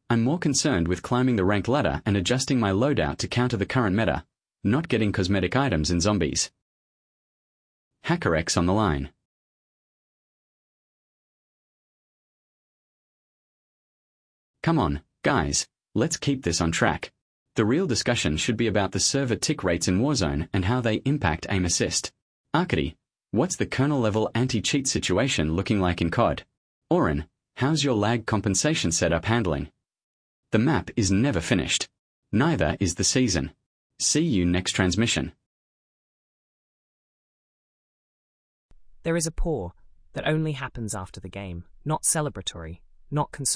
I'm more concerned with climbing the rank ladder and adjusting my loadout to counter the current meta, not getting cosmetic items and zombies. HackerX on the line. Come on, guys, let's keep this on track. The real discussion should be about the server tick rates in Warzone and how they impact aim assist. Arkady, what's the kernel-level anti-cheat situation looking like in COD? Oren, how's your lag compensation setup handling? The map is never finished. Neither is the season. See you next transmission. There is a pause that only happens after the game, not celebratory, not conspiratory.